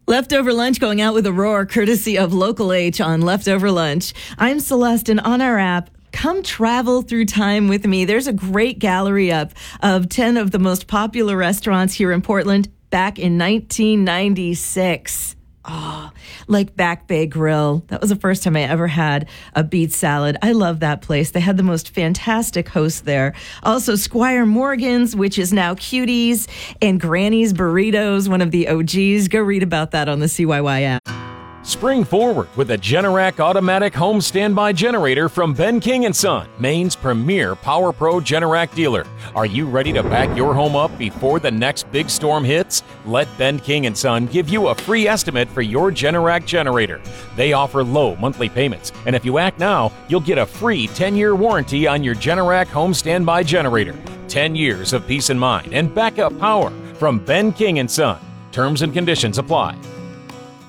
Leftover lunch going out with a roar, courtesy of Local H on Leftover Lunch. I'm Celeste, and on our app, come travel through time with me. There's a great gallery up of 10 of the most popular restaurants here in Portland back in 1996. Oh, like Back Bay Grill. That was the first time I ever had a beet salad. I love that place. They had the most fantastic hosts there. Also, Squire Morgan's, which is now Cuties, and Granny's Burritos, one of the OGs. Go read about that on the CYY app. Spring forward with a Generac automatic home standby generator from Ben King & Son, Maine's premier Power Pro Generac dealer. Are you ready to back your home up before the next big storm hits? Let Ben King & Son give you a free estimate for your Generac generator. They offer low monthly payments, and if you act now, you'll get a free 10-year warranty on your Generac home standby generator. 10 years of peace of mind and backup power from Ben King & Son. Terms and conditions apply.